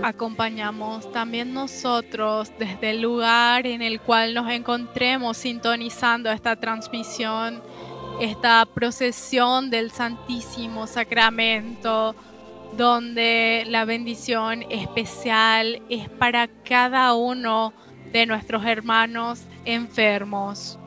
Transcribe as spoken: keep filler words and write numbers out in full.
Acompañamos también nosotros desde el lugar en el cual nos encontremos sintonizando esta transmisión, esta procesión del Santísimo Sacramento, donde la bendición especial es para cada uno de nuestros hermanos enfermos.